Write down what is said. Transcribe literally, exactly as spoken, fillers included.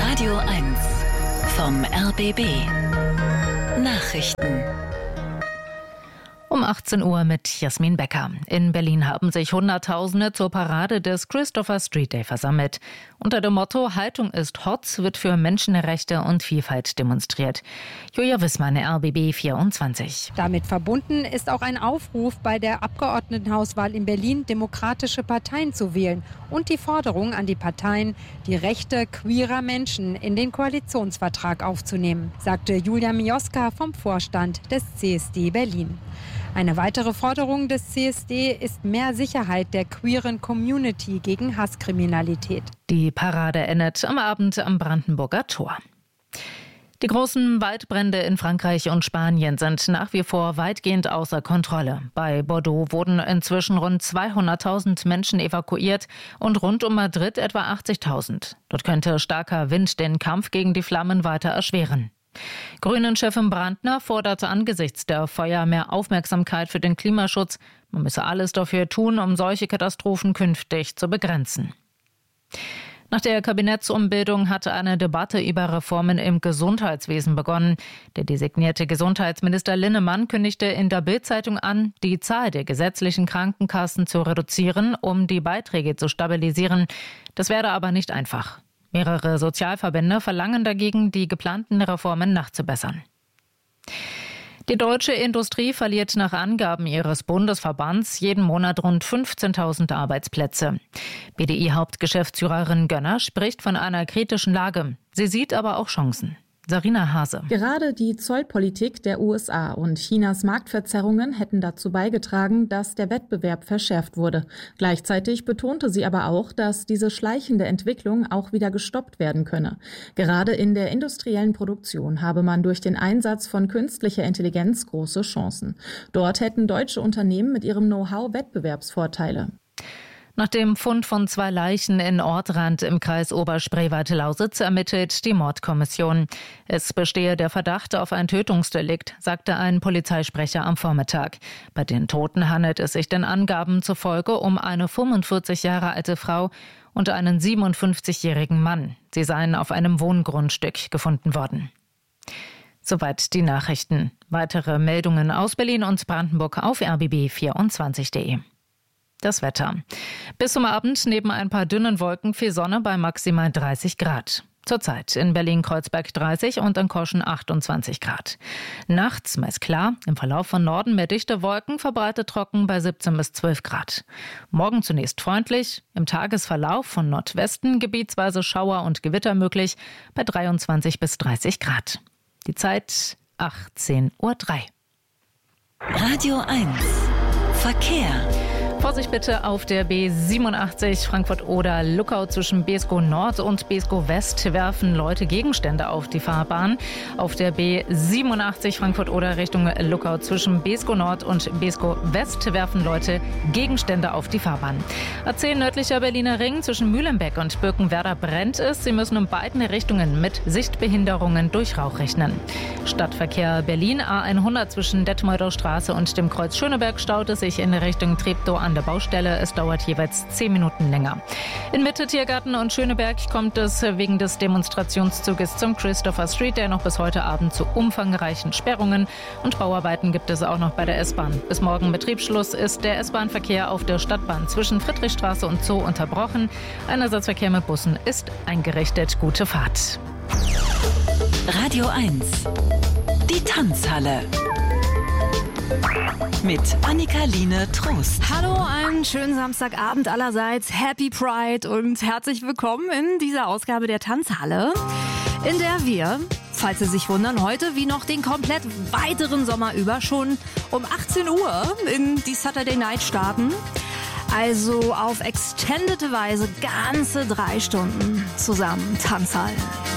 Radio eins vom R B B. Nachrichten. Um achtzehn Uhr mit Jasmin Becker. In Berlin haben sich Hunderttausende zur Parade des Christopher Street Day versammelt. Unter dem Motto "Haltung ist Hotz" wird für Menschenrechte und Vielfalt demonstriert. Julia Wissmann, R B B vierundzwanzig. Damit verbunden ist auch ein Aufruf, bei der Abgeordnetenhauswahl in Berlin demokratische Parteien zu wählen und die Forderung an die Parteien, die Rechte queerer Menschen in den Koalitionsvertrag aufzunehmen, sagte Julia Mioska vom Vorstand des C S D Berlin. Eine weitere Forderung des C S D ist mehr Sicherheit der queeren Community gegen Hasskriminalität. Die Parade endet am Abend am Brandenburger Tor. Die großen Waldbrände in Frankreich und Spanien sind nach wie vor weitgehend außer Kontrolle. Bei Bordeaux wurden inzwischen rund zweihunderttausend Menschen evakuiert und rund um Madrid etwa achtzigtausend. Dort könnte starker Wind den Kampf gegen die Flammen weiter erschweren. Grünen-Chefin Brandner forderte angesichts der Feuer mehr Aufmerksamkeit für den Klimaschutz. Man müsse alles dafür tun, um solche Katastrophen künftig zu begrenzen. Nach der Kabinettsumbildung hatte eine Debatte über Reformen im Gesundheitswesen begonnen. Der designierte Gesundheitsminister Linnemann kündigte in der Bild-Zeitung an, die Zahl der gesetzlichen Krankenkassen zu reduzieren, um die Beiträge zu stabilisieren. Das werde aber nicht einfach. Mehrere Sozialverbände verlangen dagegen, die geplanten Reformen nachzubessern. Die deutsche Industrie verliert nach Angaben ihres Bundesverbands jeden Monat rund fünfzehntausend Arbeitsplätze. B D I-Hauptgeschäftsführerin Gönner spricht von einer kritischen Lage. Sie sieht aber auch Chancen. Sarina Hase. Gerade die Zollpolitik der U S A und Chinas Marktverzerrungen hätten dazu beigetragen, dass der Wettbewerb verschärft wurde. Gleichzeitig betonte sie aber auch, dass diese schleichende Entwicklung auch wieder gestoppt werden könne. Gerade in der industriellen Produktion habe man durch den Einsatz von künstlicher Intelligenz große Chancen. Dort hätten deutsche Unternehmen mit ihrem Know-how Wettbewerbsvorteile. Nach dem Fund von zwei Leichen in Ortrand im Kreis Oberspreewald-Lausitz ermittelt die Mordkommission. Es bestehe der Verdacht auf ein Tötungsdelikt, sagte ein Polizeisprecher am Vormittag. Bei den Toten handelt es sich den Angaben zufolge um eine fünfundvierzig Jahre alte Frau und einen siebenundfünfzigjährigen Mann. Sie seien auf einem Wohngrundstück gefunden worden. Soweit die Nachrichten. Weitere Meldungen aus Berlin und Brandenburg auf R B B vierundzwanzig punkt de. Das Wetter. Bis zum Abend neben ein paar dünnen Wolken viel Sonne bei maximal dreißig Grad. Zurzeit in Berlin-Kreuzberg dreißig und in Koschen achtundzwanzig Grad. Nachts meist klar, im Verlauf von Norden mehr dichte Wolken, verbreitet trocken bei siebzehn bis zwölf Grad. Morgen zunächst freundlich, im Tagesverlauf von Nordwesten gebietsweise Schauer und Gewitter möglich bei dreiundzwanzig bis dreißig Grad. Die Zeit achtzehn Uhr drei. Radio eins Verkehr. Vorsicht bitte auf der B siebenundachtzig Frankfurt-Oder-Luckau zwischen Beeskow Nord und Beeskow West werfen Leute Gegenstände auf die Fahrbahn. Auf der B siebenundachtzig Frankfurt-Oder Richtung Luckau zwischen Beeskow Nord und Beeskow West werfen Leute Gegenstände auf die Fahrbahn. A zehn nördlicher Berliner Ring zwischen Mühlenbeck und Birkenwerder brennt es. Sie müssen in beiden Richtungen mit Sichtbehinderungen durch Rauch rechnen. Stadtverkehr Berlin A hundert zwischen Detmolder Straße und dem Kreuz Schöneberg staut es sich in Richtung Treptow an der Baustelle. Es dauert jeweils zehn Minuten länger. In Mitte, Tiergarten und Schöneberg kommt es wegen des Demonstrationszuges zum Christopher Street Day noch bis heute Abend zu umfangreichen Sperrungen. Und Bauarbeiten gibt es auch noch bei der S-Bahn. Bis morgen Betriebsschluss ist der S-Bahn-Verkehr auf der Stadtbahn zwischen Friedrichstraße und Zoo unterbrochen. Ein Ersatzverkehr mit Bussen ist eingerichtet. Gute Fahrt. Radio eins. Die Tanzhalle. Mit Annika-Line Trost. Hallo, einen schönen Samstagabend allerseits. Happy Pride und herzlich willkommen in dieser Ausgabe der Tanzhalle, in der wir, falls Sie sich wundern, heute wie noch den komplett weiteren Sommer über schon um achtzehn Uhr in die Saturday Night starten. Also auf extendete Weise ganze drei Stunden zusammen Tanzhallen.